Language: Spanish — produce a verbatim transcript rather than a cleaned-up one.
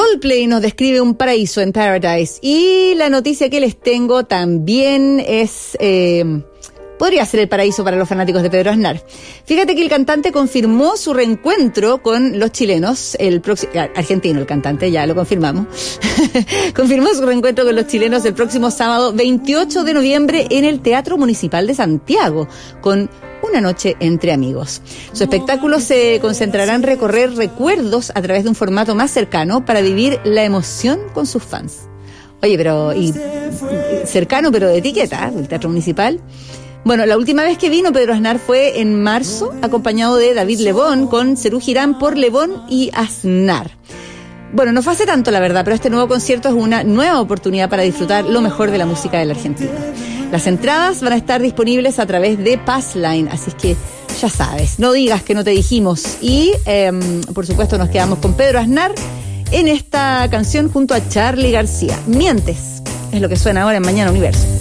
Coldplay nos describe un paraíso en Paradise. Y la noticia que les tengo también es... Eh, podría ser el paraíso para los fanáticos de Pedro Aznar. Fíjate que el cantante confirmó su reencuentro con los chilenos, el próximo, argentino el cantante, ya lo confirmamos, confirmó su reencuentro con los chilenos el próximo sábado veintiocho de noviembre en el Teatro Municipal de Santiago, con Una noche entre amigos. Su espectáculo se concentrará en recorrer recuerdos a través de un formato más cercano para vivir la emoción con sus fans. Oye, pero, y, y cercano pero de etiqueta, el Teatro Municipal. Bueno, la última vez que vino Pedro Aznar fue en marzo, acompañado de David Lebón, con Serú Girán por Lebón y Aznar. Bueno, no fue hace tanto, la verdad, pero este nuevo concierto es una nueva oportunidad para disfrutar lo mejor de la música de la Argentina. Las entradas van a estar disponibles a través de Passline, así es que ya sabes, no digas que no te dijimos. Y, eh, por supuesto, nos quedamos con Pedro Aznar en esta canción junto a Charly García. Mientes, es lo que suena ahora en Mañana Universo.